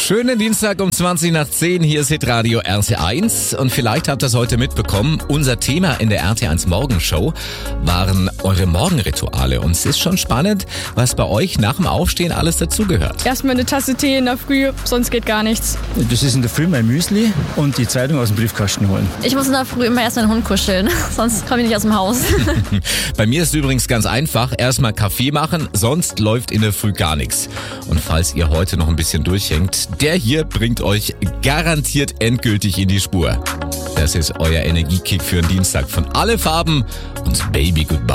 Schönen Dienstag um 20 nach 10. Hier ist Hitradio RT1. Und vielleicht habt ihr es heute mitbekommen. Unser Thema in der RT1 Morgenshow waren eure Morgenrituale. Und es ist schon spannend, was bei euch nach dem Aufstehen alles dazugehört. Erstmal eine Tasse Tee in der Früh, sonst geht gar nichts. Das ist in der Früh mein Müsli und die Zeitung aus dem Briefkasten holen. Ich muss in der Früh immer erst meinen Hund kuscheln, sonst komme ich nicht aus dem Haus. Bei mir ist es übrigens ganz einfach. Erstmal Kaffee machen, sonst läuft in der Früh gar nichts. Und falls ihr heute noch ein bisschen durchhängt, der hier bringt euch garantiert endgültig in die Spur. Das ist euer Energiekick für den Dienstag von Alle Farben und Baby Goodbye.